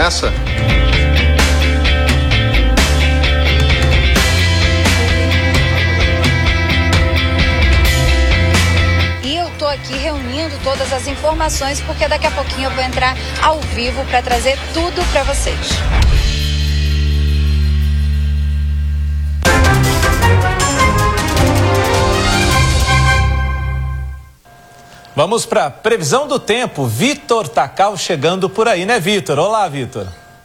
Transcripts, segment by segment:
essa? Estou aqui reunindo todas as informações porque daqui a pouquinho eu vou entrar ao vivo para trazer tudo para vocês. Vamos para a previsão do tempo. Vitor Tacal chegando por aí, né, Vitor? Olá, Vitor.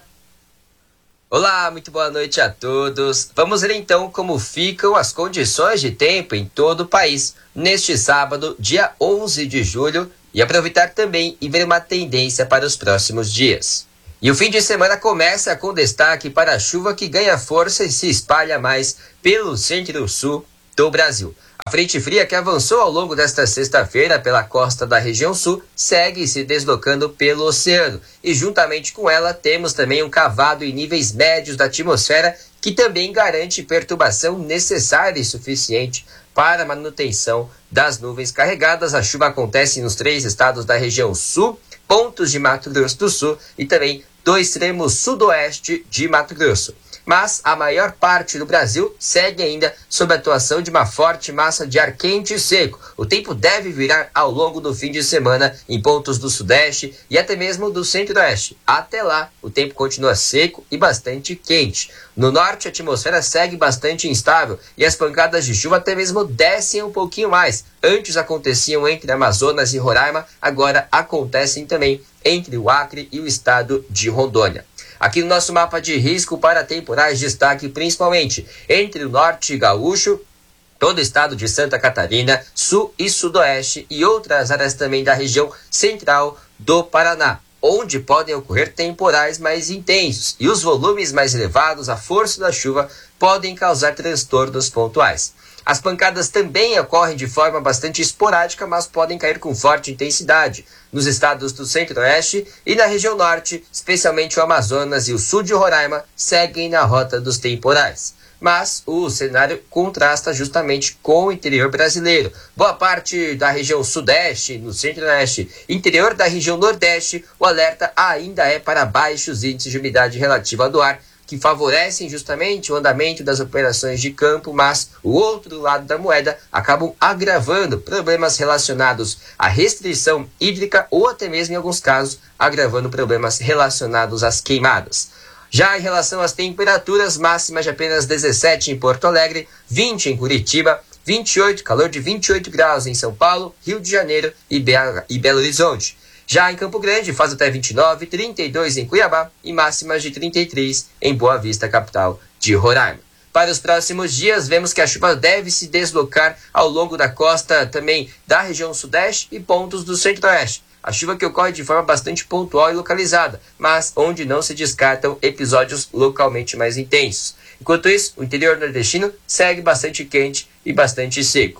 Olá, muito boa noite a todos. Vamos ver então como ficam as condições de tempo em todo o país neste sábado, dia 11 de julho, e aproveitar também e ver uma tendência para os próximos dias. E o fim de semana começa com destaque para a chuva que ganha força e se espalha mais pelo centro-sul do Brasil. A frente fria que avançou ao longo desta sexta-feira pela costa da região sul segue se deslocando pelo oceano e juntamente com ela temos também um cavado em níveis médios da atmosfera que também garante perturbação necessária e suficiente para a manutenção das nuvens carregadas. A chuva acontece nos 3 estados da região sul, pontos de Mato Grosso do Sul e também do extremo sudoeste de Mato Grosso. Mas a maior parte do Brasil segue ainda sob a atuação de uma forte massa de ar quente e seco. O tempo deve virar ao longo do fim de semana em pontos do sudeste e até mesmo do centro-oeste. Até lá, o tempo continua seco e bastante quente. No norte, a atmosfera segue bastante instável e as pancadas de chuva até mesmo descem um pouquinho mais. Antes aconteciam entre Amazonas e Roraima, agora acontecem também entre o Acre e o estado de Rondônia. Aqui no nosso mapa de risco para temporais, destaque principalmente entre o norte gaúcho, todo o estado de Santa Catarina, sul e sudoeste e outras áreas também da região central do Paraná, onde podem ocorrer temporais mais intensos e os volumes mais elevados, a força da chuva, podem causar transtornos pontuais. As pancadas também ocorrem de forma bastante esporádica, mas podem cair com forte intensidade nos estados do centro-oeste e na região norte, especialmente o Amazonas e o sul de Roraima, seguem na rota dos temporais. Mas o cenário contrasta justamente com o interior brasileiro. Boa parte da região sudeste, no centro-oeste, interior da região nordeste, o alerta ainda é para baixos índices de umidade relativa do ar, que favorecem justamente o andamento das operações de campo, mas o outro lado da moeda acabam agravando problemas relacionados à restrição hídrica ou até mesmo, em alguns casos, agravando problemas relacionados às queimadas. Já em relação às temperaturas, máximas de apenas 17 em Porto Alegre, 20 em Curitiba, 28, calor de 28 graus em São Paulo, Rio de Janeiro e Belo Horizonte. Já em Campo Grande, faz até 29, 32 em Cuiabá e máximas de 33 em Boa Vista, capital de Roraima. Para os próximos dias, vemos que a chuva deve se deslocar ao longo da costa também da região sudeste e pontos do centro-oeste. A chuva que ocorre de forma bastante pontual e localizada, mas onde não se descartam episódios localmente mais intensos. Enquanto isso, o interior nordestino segue bastante quente e bastante seco.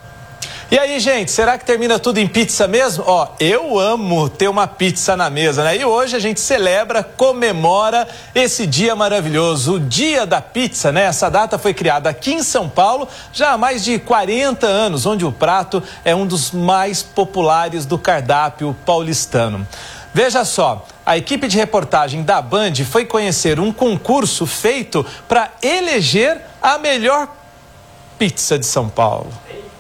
E aí, gente, será que termina tudo em pizza mesmo? Ó, eu amo ter uma pizza na mesa, né? E hoje a gente celebra, comemora esse dia maravilhoso, o Dia da Pizza, né? Essa data foi criada aqui em São Paulo já há mais de 40 anos, onde o prato é um dos mais populares do cardápio paulistano. Veja só, a equipe de reportagem da Band foi conhecer um concurso feito para eleger a melhor pizza de São Paulo.